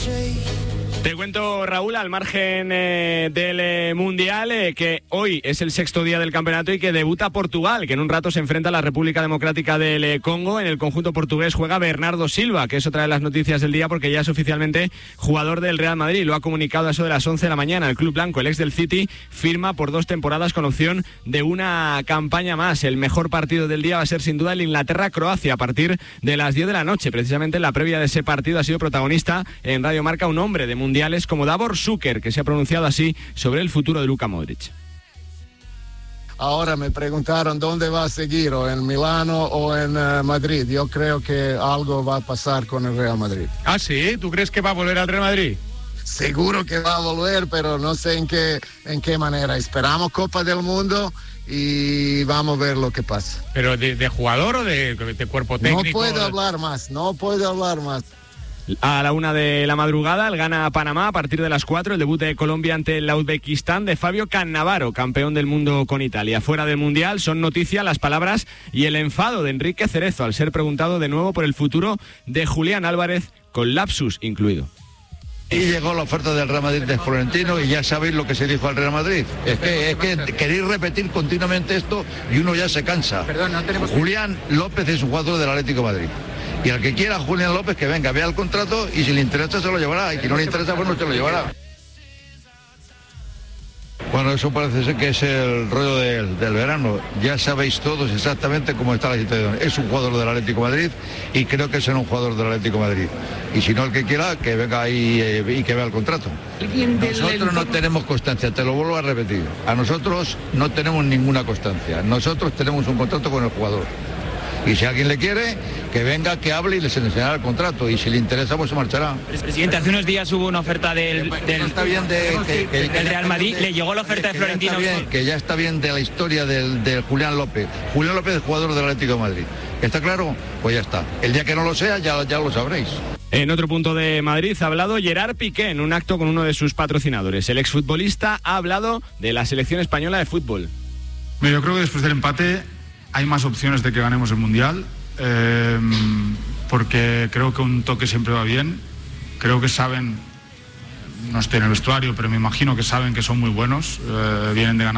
Te cuento, Raúl, al margen del Mundial, que hoy es el sexto día del campeonato y que debuta Portugal, que en un rato se enfrenta a la República Democrática del Congo. En el conjunto portugués juega Bernardo Silva, que es otra de las noticias del día porque ya es oficialmente jugador del Real Madrid. Lo ha comunicado a eso de las 11 de la mañana. El club blanco, el ex del City, firma por 2 temporadas con opción de una campaña más. El mejor partido del día va a ser sin duda el Inglaterra-Croacia a partir de las 10 de la noche. Precisamente en la previa de ese partido ha sido protagonista en Radio Marca un hombre de mundiales como Davor Šuker, que se ha pronunciado así sobre el futuro de Luka Modric. Ahora me preguntaron dónde va a seguir, o en Milano o en Madrid. Yo creo que algo va a pasar con el Real Madrid. ¿Ah, sí? ¿Tú crees que va a volver al Real Madrid? Seguro que va a volver, pero no sé en qué manera. Esperamos Copa del Mundo y vamos a ver lo que pasa. ¿Pero de jugador o de cuerpo técnico? No puedo hablar más. A la 1 de la madrugada, el gana Panamá a partir de las 4, el debut de Colombia ante el Uzbekistán de Fabio Cannavaro, campeón del mundo con Italia. Fuera del Mundial son noticia las palabras y el enfado de Enrique Cerezo al ser preguntado de nuevo por el futuro de Julián Álvarez, con lapsus incluido. Y llegó la oferta del Real Madrid de Florentino y ya sabéis lo que se dijo al Real Madrid. Es que queréis repetir continuamente esto y uno ya se cansa. Julián López es un jugador del Atlético de Madrid. Y al que quiera Julián López que venga, vea el contrato y si le interesa se lo llevará. Y si no le interesa, pues no se lo llevará. Bueno, eso parece ser que es el rollo del verano. Ya sabéis todos exactamente cómo está la situación. Es un jugador del Atlético de Madrid y creo que será un jugador del Atlético de Madrid. Y si no, el que quiera, que venga ahí y que vea el contrato. Nosotros no tenemos constancia, te lo vuelvo a repetir. A nosotros no tenemos ninguna constancia. Nosotros tenemos un contrato con el jugador. Y si alguien le quiere, que venga, que hable y les enseñará el contrato. Y si le interesa, pues se marchará. Presidente, hace unos días hubo una oferta del Real Madrid. ¿Le llegó la oferta de Florentino? Que ya está bien de la historia del Julián López. Julián López es jugador del Atlético de Madrid. ¿Está claro? Pues ya está. El día que no lo sea, ya lo sabréis. En otro punto de Madrid ha hablado Gerard Piqué en un acto con uno de sus patrocinadores. El exfutbolista ha hablado de la selección española de fútbol. Yo creo que después del empate hay más opciones de que ganemos el Mundial, porque creo que un toque siempre va bien. Creo que saben, no estoy en el vestuario, pero me imagino que saben que son muy buenos, vienen de ganar